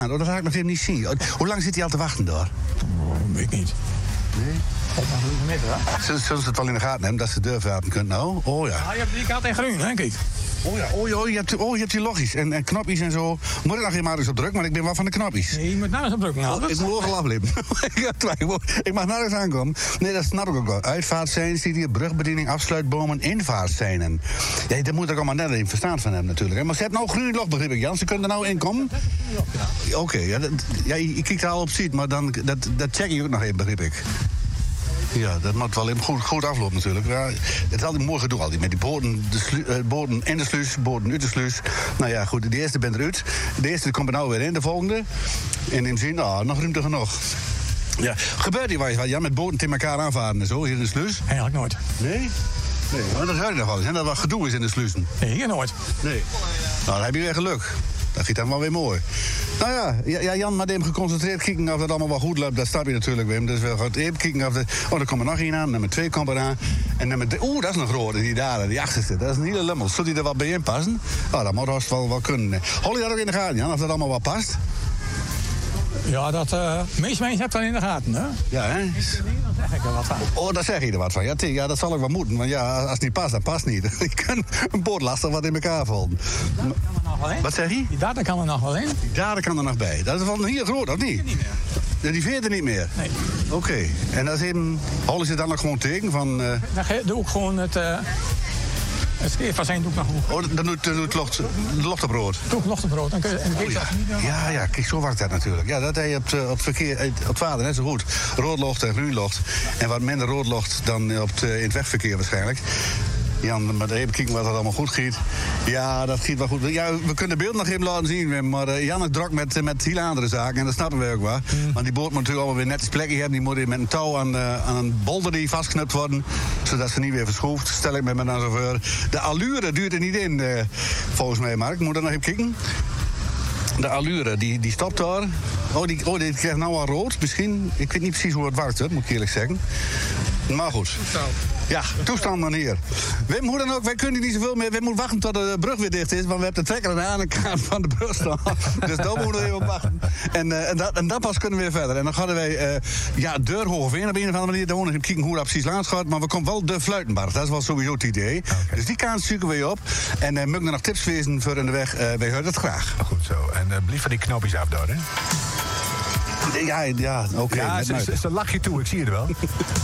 Dat ga ik nog even niet zien. Hoe lang zit hij al te wachten daar? Weet ik niet. Nee? Zullen ze het wel in de gaten hebben dat ze de deur verlaten kunnen? Nou, oh ja. Je hebt die kaart in groen, hè, kijk. Je hebt die loggies en knopjes en zo. Moet ik nog geen maar eens op druk, maar ik ben wel van de knopjes. Nee, je moet nou eens op drukken. Nou, ik moet overal aflippen. Ik mag nergens aankomen. Nee, dat snap ik ook wel. Uitvaartseinen ziet hier, brugbediening, afsluitbomen, invaartseinen. Ja, daar moet ik allemaal net in verstand van hebben natuurlijk. Hè. Maar ze hebben nou groene log, begrijp ik, Jan. Ze kunnen er nou in komen. Oké, je kijkt al op ziet, maar dan, dat check je ook nog even, begrijp ik. Ja, dat moet wel even goed aflopen natuurlijk. Ja, het is altijd mooi gedoe altijd met die boorden in de sluis, boorden uit de sluis. Nou ja, goed, de eerste bent eruit. De eerste komt er nou weer in, de volgende. En in zin, nog ruimte genoeg. Ja, gebeurt hier wat, ja, met boorden tegen elkaar aanvaren en zo, hier in de sluis? Eigenlijk nooit. Nee? Nee, maar dat zou je nog wel eens, hè, dat wat gedoe is in de sluizen. Nee, hier nooit. Nee. Nou, dan heb je weer geluk. Dat gaat dan wel weer mooi. Nou ja, Jan, maar even geconcentreerd kijken of dat allemaal wel goed loopt. Dat snap je natuurlijk, Wim. Dus wel goed even kijken of er komt er nog één aan. Nummer 2 komt eraan. En nummer 3... dat is nog rode, die daar, die achterste. Dat is een hele lummel. Zult die er wat bij in passen? Dat moet Horst wel kunnen. Hol je dat ook in de gaten, Jan, of dat allemaal wat past? Ja, dat meeste mensen hebben dan in de gaten, hè? Ja, hè? Dan zeg ik er wat van. Oh, daar zeg je er wat van. Ja, dat zal ook wel moeten. Want ja, als het niet past, dan past niet. Je kunt een boord lastig wat in elkaar vallen. Wat zeg je? Die data kan er nog wel in. Die data kan er nog bij. Dat is van hier groot, of niet? Niet meer. Die veert er niet meer? Nee. Oké. En dat is even... Hol je dan nog gewoon tegen van... Dan doe ik gewoon het scheerfazijn doe ik nog goed. Oh, dan doet het lochtebrood. Doe ik lochtebrood. Dan kun je niet doen. Ja, kijk, zo werkt dat natuurlijk. Ja, dat heb je op het verkeer, op het water net zo goed. Roodlocht en groenlocht. En wat minder roodlocht dan in het wegverkeer waarschijnlijk. Jan, maar even kijken wat dat allemaal goed giet. Ja, dat giet wel goed. Ja, we kunnen de beeld nog even laten zien, Wim. Maar Jan is druk met hele andere zaken. En dat snappen we ook wel. Want die boot moet natuurlijk allemaal weer net plekje hebben. Die moet met een touw aan een bolder die vastknupt worden. Zodat ze niet weer verschroefd. Stel ik met me dan zo voor. De allure duurt er niet in, volgens mij, Mark. Moet er nog even kijken. De allure, die stopt daar. Die krijgt nou al rood, misschien. Ik weet niet precies hoe het werkt, hè, moet ik eerlijk zeggen. Maar goed. Ja, toestand dan hier. Wim, hoe dan ook, wij kunnen niet zoveel meer. We moeten wachten tot de brug weer dicht is. Want we hebben de trekker aan de ene kant van de brug staan. Dus daar moeten we even op wachten. En dat pas kunnen we weer verder. En dan gaan wij Deurhoven in op een of andere manier. Dan moeten we kijken hoe dat precies langs gaat. Maar we komen wel de Fluitenbar. Dat is wel sowieso het idee. Okay. Dus die kant zoeken we op. En moet er nog tips wezen voor in de weg. Wij horen het graag. Goed zo. En blijf van die knopjes af daar, hè? Ja, oké. Ja, ze lach je toe, ik zie het wel.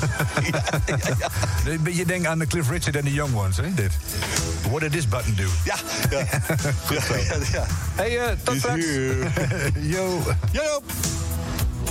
Je denkt aan de Cliff Richard en de Young Ones, hè, dit. What did this button do? Ja. Goed zo. Ja. Hey, tot straks. Yo.